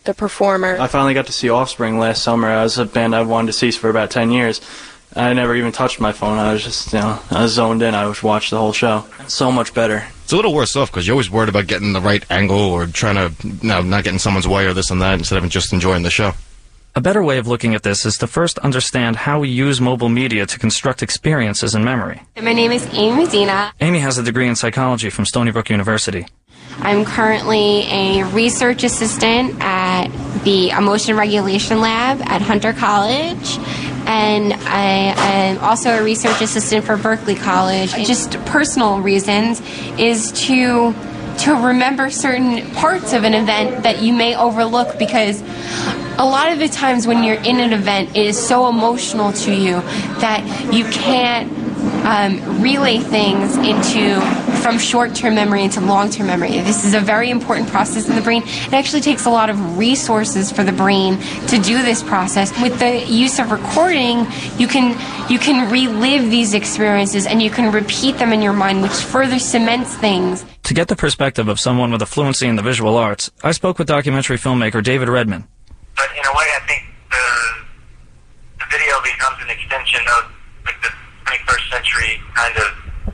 the performer. I finally got to see Offspring last summer. It was a band I've wanted to see for about 10 years. I never even touched my phone. I was just, I was zoned in. I was watched the whole show. So much better. It's a little worse off because you're always worried about getting the right angle or trying to, not getting someone's way or this and that instead of just enjoying the show. A better way of looking at this is to first understand how we use mobile media to construct experiences in memory. My name is Amy Medina. Amy has a degree in psychology from Stony Brook University. I'm currently a research assistant at the Emotion Regulation Lab at Hunter College, and I am also a research assistant for Berkeley College. Just personal reasons is to remember certain parts of an event that you may overlook, because a lot of the times when you're in an event, it is so emotional to you that you can't relay things from short-term memory into long-term memory. This is a very important process in the brain. It actually takes a lot of resources for the brain to do this process. With the use of recording, you can relive these experiences and you can repeat them in your mind, which further cements things. To get the perspective of someone with a fluency in the visual arts, I spoke with documentary filmmaker David Redman. But in a way, I think the video becomes an extension of like the 21st century kind of,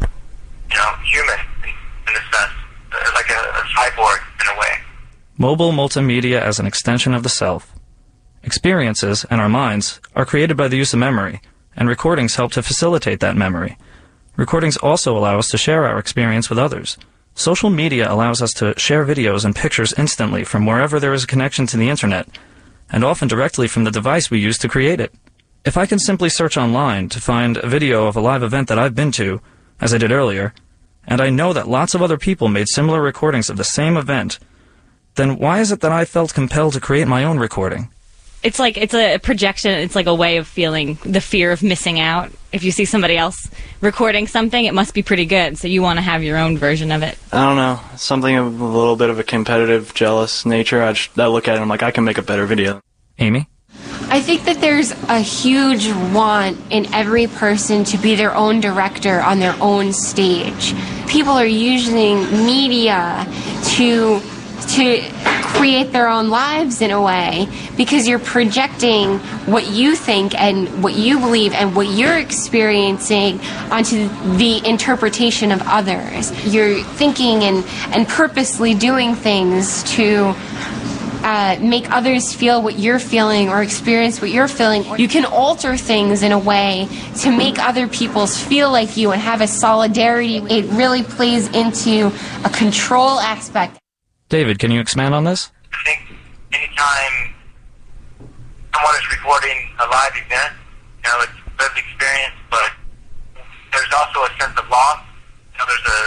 human in a sense, like a cyborg in a way. Mobile multimedia as an extension of the self. Experiences, and our minds, are created by the use of memory, and recordings help to facilitate that memory. Recordings also allow us to share our experience with others. Social media allows us to share videos and pictures instantly from wherever there is a connection to the internet, and often directly from the device we use to create it. If I can simply search online to find a video of a live event that I've been to, as I did earlier, and I know that lots of other people made similar recordings of the same event, then why is it that I felt compelled to create my own recording? It's a projection. It's like a way of feeling the fear of missing out. If you see somebody else recording something, it must be pretty good, so you want to have your own version of it. I don't know. Something of a little bit of a competitive, jealous nature. I look at it and I'm like, I can make a better video. Amy? I think that there's a huge want in every person to be their own director on their own stage. People are using media to create their own lives in a way, because you're projecting what you think and what you believe and what you're experiencing onto the interpretation of others. You're thinking and purposely doing things to make others feel what you're feeling or experience what you're feeling. You can alter things in a way to make other people feel like you and have a solidarity. It really plays into a control aspect. David, can you expand on this? I think anytime someone is recording a live event, it's lived experience, but there's also a sense of loss. There's a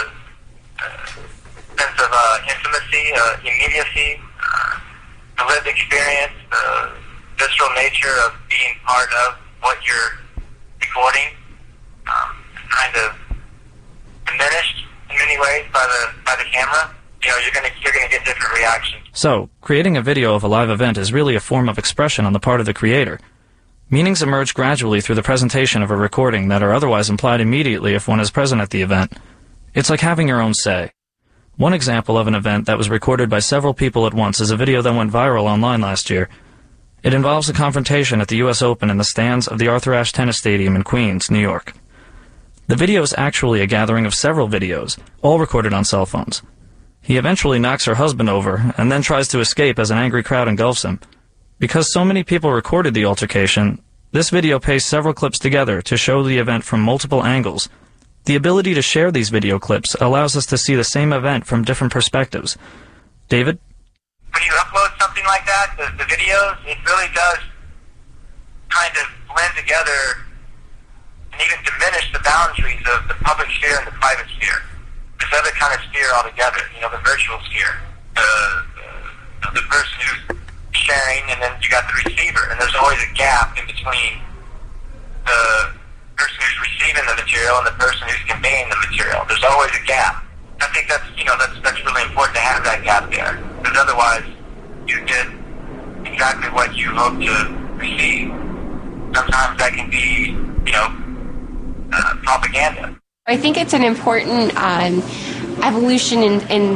sense of intimacy, immediacy, the lived experience, the visceral nature of being part of what you're recording, kind of diminished in many ways by the camera. You're gonna get different reactions. So, creating a video of a live event is really a form of expression on the part of the creator. Meanings emerge gradually through the presentation of a recording that are otherwise implied immediately if one is present at the event. It's like having your own say. One example of an event that was recorded by several people at once is a video that went viral online last year. It involves a confrontation at the U.S. Open in the stands of the Arthur Ashe Tennis Stadium in Queens, New York. The video is actually a gathering of several videos, all recorded on cell phones. He eventually knocks her husband over and then tries to escape as an angry crowd engulfs him. Because so many people recorded the altercation, this video pastes several clips together to show the event from multiple angles. The ability to share these video clips allows us to see the same event from different perspectives. David? When you upload something like that, the videos, it really does kind of blend together and even diminish the boundaries of the public sphere and the private sphere. This other kind of sphere altogether, the virtual sphere. The person who's sharing, and then you got the receiver, and there's always a gap in between the person who's receiving the material and the person who's conveying the material. There's always a gap. I think that's really important to have that gap there, because otherwise you get exactly what you hope to receive. Sometimes that can be, propaganda. I think it's an important evolution in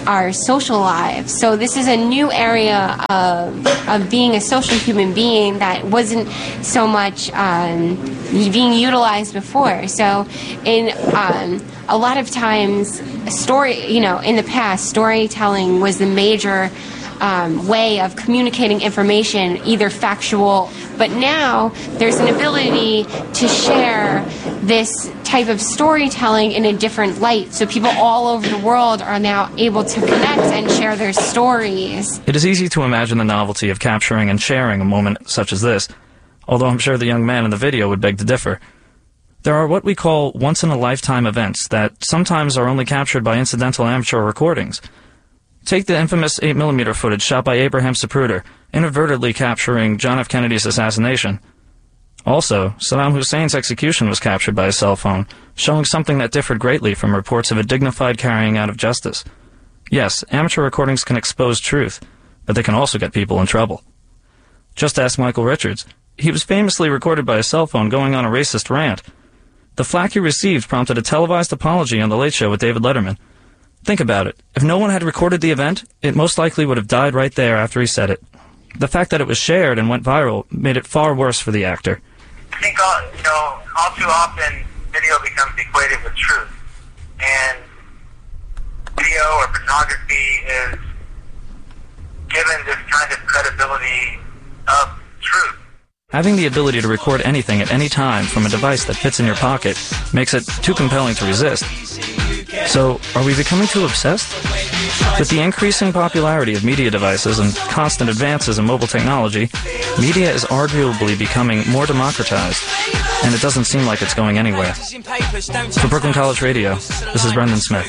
our social lives. So this is a new area of being a social human being that wasn't so much being utilized before. So in a lot of times, in the past, storytelling was the major way of communicating information, either factual, but now there's an ability to share this type of storytelling in a different light. So people all over the world are now able to connect and share their stories. It is easy to imagine the novelty of capturing and sharing a moment such as this, although I'm sure the young man in the video would beg to differ. There are what we call once-in-a-lifetime events that sometimes are only captured by incidental amateur recordings. Take the infamous 8mm footage shot by Abraham Zapruder, inadvertently capturing John F. Kennedy's assassination. Also, Saddam Hussein's execution was captured by a cell phone, showing something that differed greatly from reports of a dignified carrying out of justice. Yes, amateur recordings can expose truth, but they can also get people in trouble. Just ask Michael Richards. He was famously recorded by a cell phone going on a racist rant. The flack he received prompted a televised apology on The Late Show with David Letterman. Think about it. If no one had recorded the event, it most likely would have died right there after he said it. The fact that it was shared and went viral made it far worse for the actor. I think all too often video becomes equated with truth, and video or photography is given this kind of credibility of truth. Having the ability to record anything at any time from a device that fits in your pocket makes it too compelling to resist. So, are we becoming too obsessed? With the increasing popularity of media devices and constant advances in mobile technology, media is arguably becoming more democratized, and it doesn't seem like it's going anywhere. For Brooklyn College Radio, this is Brendan Smith.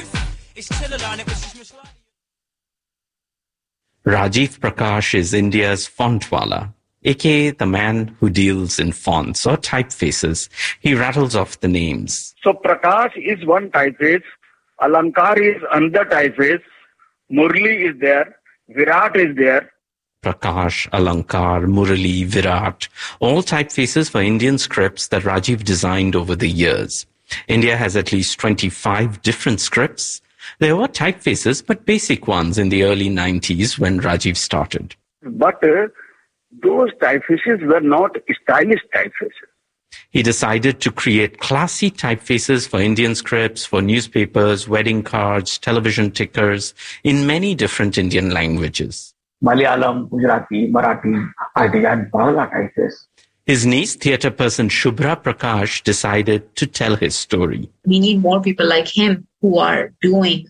Rajiv Prakash is India's fontwala, aka the man who deals in fonts or typefaces. He rattles off the names. So Prakash is one typeface, Alankar is another typeface, Murli is there, Virat is there. Prakash, Alankar, Murali, Virat, all typefaces for Indian scripts that Rajiv designed over the years. India has at least 25 different scripts. There were typefaces, but basic ones in the early 90s when Rajiv started. But those typefaces were not stylish typefaces. He decided to create classy typefaces for Indian scripts, for newspapers, wedding cards, television tickers, in many different Indian languages. Malayalam, Gujarati, Marathi, I designed Bangla typeface. His niece, theatre person Shubhra Prakash, decided to tell his story. We need more people like him who are doing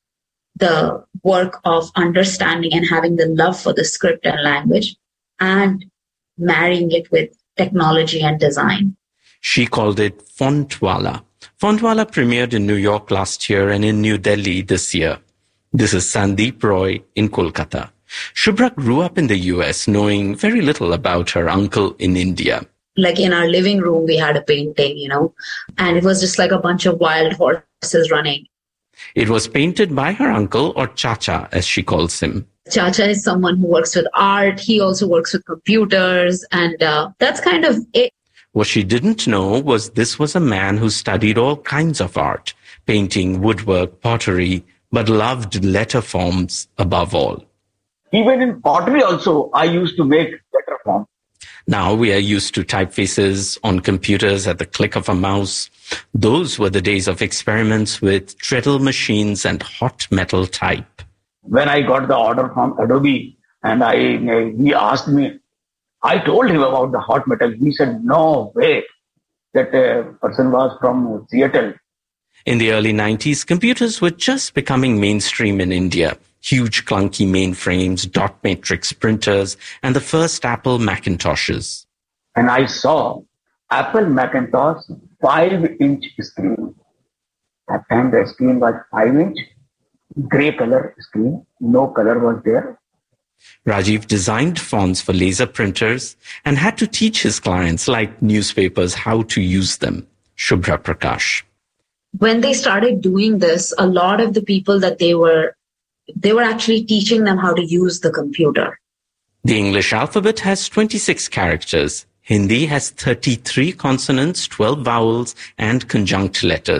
the work of understanding and having the love for the script and language and marrying it with technology and design. She called it Fontwala. Fontwala premiered in New York last year and in New Delhi this year. This is Sandeep Roy in Kolkata. Shubhra grew up in the US, knowing very little about her uncle in India. Like in our living room, we had a painting, and it was just like a bunch of wild horses running. It was painted by her uncle, or Chacha, as she calls him. Chacha is someone who works with art. He also works with computers, and that's kind of it. What she didn't know was this was a man who studied all kinds of art, painting, woodwork, pottery, but loved letter forms above all. Even in pottery also, I used to make letter form. Now we are used to typefaces on computers at the click of a mouse. Those were the days of experiments with treadle machines and hot metal type. When I got the order from Adobe and he asked me, I told him about the hot metal. He said, no way. That person was from Seattle. In the early 90s, computers were just becoming mainstream in India. Huge clunky mainframes, dot matrix printers, and the first Apple Macintoshes. And I saw Apple Macintosh 5-inch screen. That time the screen was 5-inch, gray color screen, no color was there. Rajiv designed fonts for laser printers and had to teach his clients, like newspapers, how to use them. Shubhra Prakash. When they started doing this, a lot of the people that they were actually teaching them how to use the computer. The English alphabet has 26 characters. Hindi has 33 consonants, 12 vowels, and conjunct letters.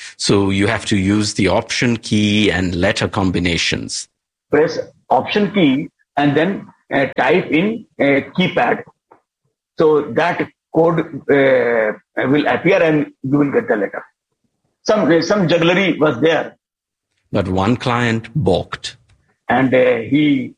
So you have to use the option key and letter combinations. Press option key and then type in a keypad. So that code will appear and you will get the letter. Some jugglery was there. But one client balked. And he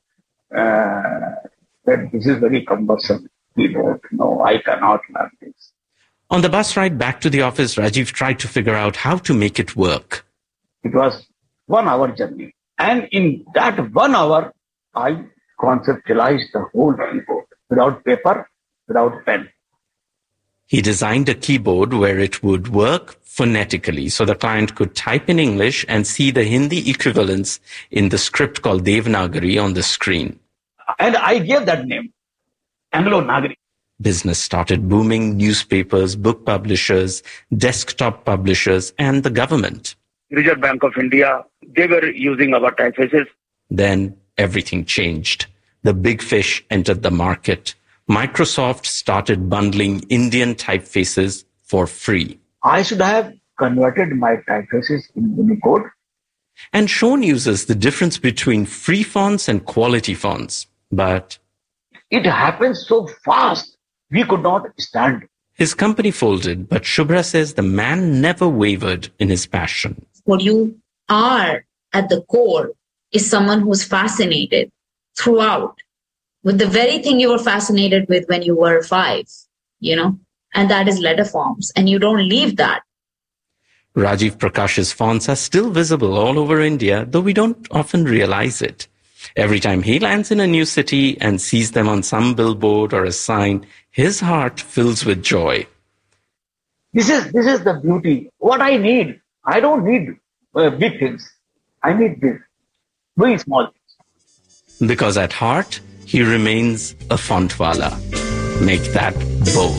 said, this is very cumbersome. No, I cannot learn this. On the bus ride back to the office, Rajiv tried to figure out how to make it work. It was 1 hour journey. And in that 1 hour, I conceptualized the whole keyboard without paper, without pen. He designed a keyboard where it would work phonetically, so the client could type in English and see the Hindi equivalents in the script called Devanagari on the screen. And I gave that name, Anglo-Nagari. Business started booming: newspapers, book publishers, desktop publishers, and the government. Reserve Bank of India, they were using our typefaces. Then everything changed. The big fish entered the market. Microsoft started bundling Indian typefaces for free. I should have converted my typefaces in Unicode and shown users the difference between free fonts and quality fonts. But it happened so fast, we could not stand. His company folded, but Shubhra says the man never wavered in his passion. What you are at the core is someone who's fascinated throughout with the very thing you were fascinated with when you were 5, and that is letter forms, and you don't leave that. Rajiv Prakash's fonts are still visible all over India, though we don't often realize it. Every time he lands in a new city and sees them on some billboard or a sign, his heart fills with joy. This is the beauty. What I need, I don't need big things. I need this, very small things. Because at heart, he remains a fontwala. Make that bold.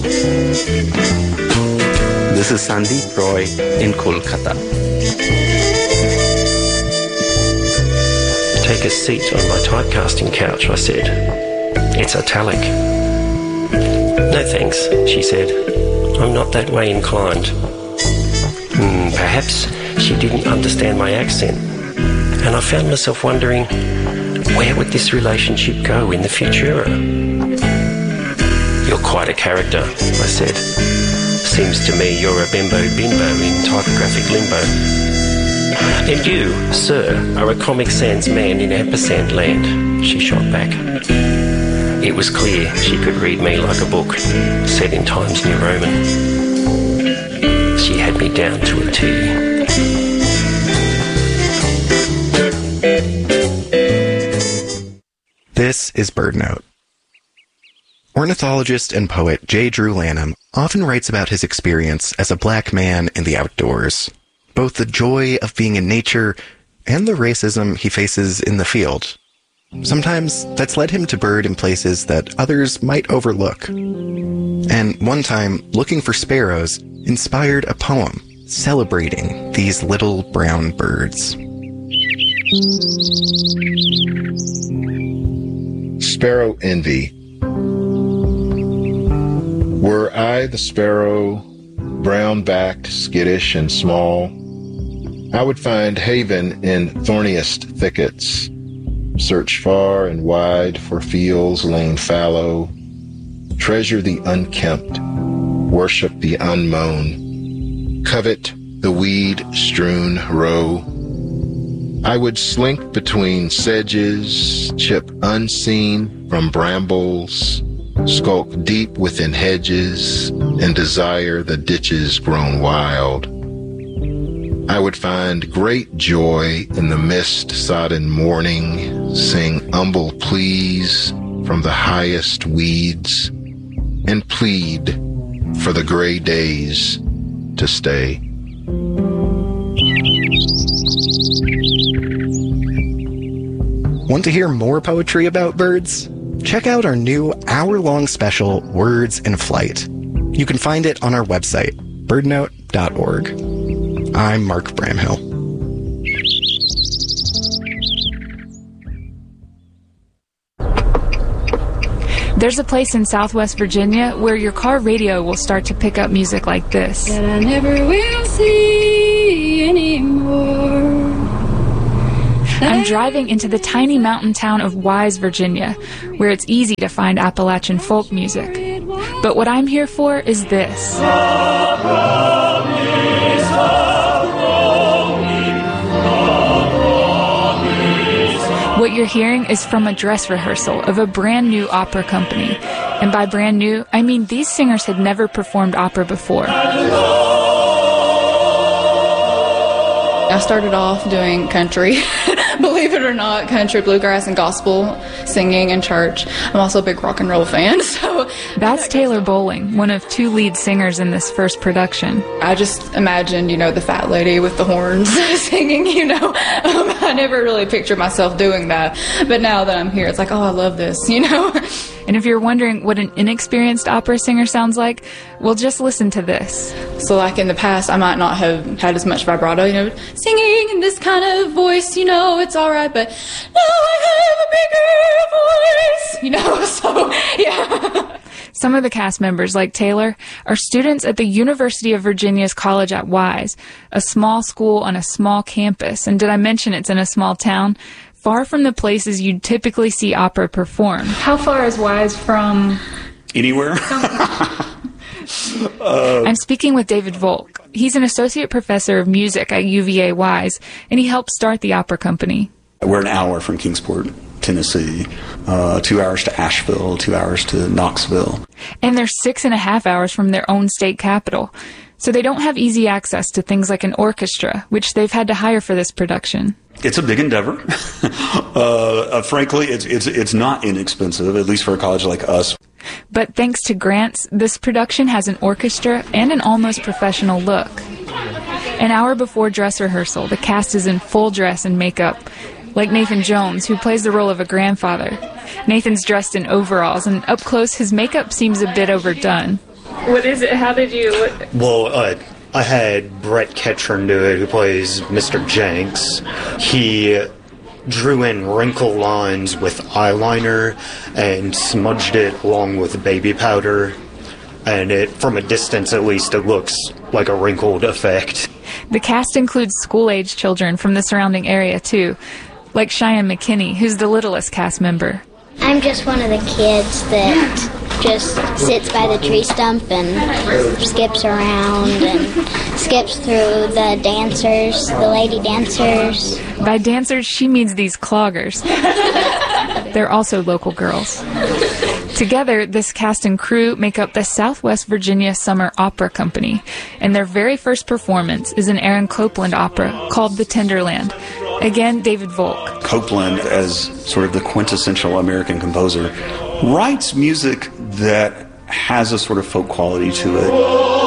This is Sandeep Roy in Kolkata. Take a seat on my typecasting couch, I said. It's italic. No thanks, she said. I'm not that way inclined. Perhaps she didn't understand my accent. And I found myself wondering, where would this relationship go in the future? You're quite a character, I said. Seems to me you're a bimbo in typographic limbo. And you, sir, are a Comic Sans man in ampersand land, she shot back. It was clear she could read me like a book, set in Times New Roman. She had me down to a T. This is BirdNote. Ornithologist and poet J. Drew Lanham often writes about his experience as a black man in the outdoors, both the joy of being in nature and the racism he faces in the field. Sometimes that's led him to bird in places that others might overlook. And one time, looking for sparrows inspired a poem celebrating these little brown birds. Sparrow Envy. Were I the sparrow, brown-backed, skittish, and small, I would find haven in thorniest thickets, search far and wide for fields lain fallow, treasure the unkempt, worship the unmown, covet the weed-strewn row. I would slink between sedges, chip unseen from brambles, skulk deep within hedges, and desire the ditches grown wild. I would find great joy in the mist-sodden morning, sing humble pleas from the highest weeds, and plead for the gray days to stay. Want to hear more poetry about birds? Check out our new hour-long special, Words in Flight. You can find it on our website, birdnote.org. I'm Mark Bramhill. There's a place in Southwest Virginia where your car radio will start to pick up music like this. That I never will see I'm driving into the tiny mountain town of Wise, Virginia, where it's easy to find Appalachian folk music. But what I'm here for is this. What you're hearing is from a dress rehearsal of a brand new opera company. And by brand new, I mean these singers had never performed opera before. I started off doing country, believe it or not, country, bluegrass, and gospel singing in church. I'm also a big rock and roll fan. So that's Taylor Bowling, one of 2 lead singers in this first production. I just imagined, the fat lady with the horns singing, I never really pictured myself doing that. But now that I'm here, it's like, oh, I love this, And if you're wondering what an inexperienced opera singer sounds like, well, just listen to this. So like in the past, I might not have had as much vibrato, singing in this kind of voice, it's all right, but now I have a bigger voice, so yeah. Some of the cast members, like Taylor, are students at the University of Virginia's College at Wise, a small school on a small campus. And did I mention it's in a small town? Far from the places you'd typically see opera performed. How far is Wise from... Anywhere? I'm speaking with David Volk. He's an associate professor of music at UVA Wise, and he helped start the opera company. We're an hour from Kingsport, Tennessee, 2 hours to Asheville, 2 hours to Knoxville. And they're 6.5 hours from their own state capital. So they don't have easy access to things like an orchestra, which they've had to hire for this production. It's a big endeavor. Frankly, it's not inexpensive, at least for a college like us. But thanks to grants, this production has an orchestra and an almost professional look. An hour before dress rehearsal, the cast is in full dress and makeup, like Nathan Jones, who plays the role of a grandfather. Nathan's dressed in overalls, and up close, his makeup seems a bit overdone. What is it? How did you... Well, I had Brett Ketchern do it, who plays Mr. Jenks. He drew in wrinkle lines with eyeliner and smudged it along with baby powder. And from a distance, at least, it looks like a wrinkled effect. The cast includes school-age children from the surrounding area, too, like Cheyenne McKinney, who's the littlest cast member. I'm just one of the kids that just sits by the tree stump and skips around and skips through the dancers, the lady dancers. By dancers, she means these cloggers. They're also local girls. Together, this cast and crew make up the Southwest Virginia Summer Opera Company, and their very first performance is an Aaron Copland opera called The Tenderland. Again, David Volk. Copland, as sort of the quintessential American composer, writes music that has a sort of folk quality to it.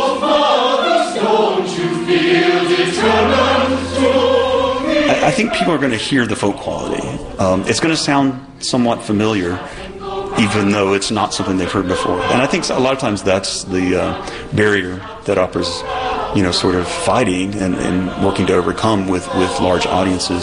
I think people are going to hear the folk quality. It's going to sound somewhat familiar, even though it's not something they've heard before. And I think a lot of times that's the barrier that opera's, sort of fighting and working to overcome with large audiences.